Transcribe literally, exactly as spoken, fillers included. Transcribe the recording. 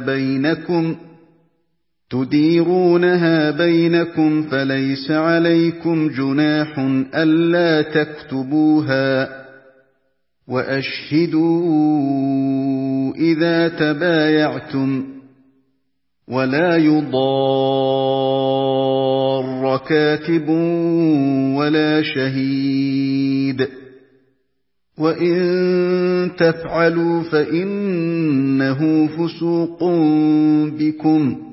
بينكم تديرونها بينكم فليس عليكم جناح ألا تكتبوها وأشهدوا إذا تبايعتم ولا يضار كاتب ولا شهيد وإن تفعلوا فإنه فسوق بكم